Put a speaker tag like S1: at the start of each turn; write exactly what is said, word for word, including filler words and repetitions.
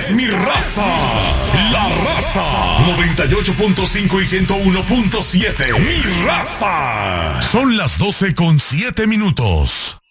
S1: es mi raza. La Raza. noventa y ocho punto cinco y ciento uno punto siete. Mi raza.
S2: Son las doce con siete minutos.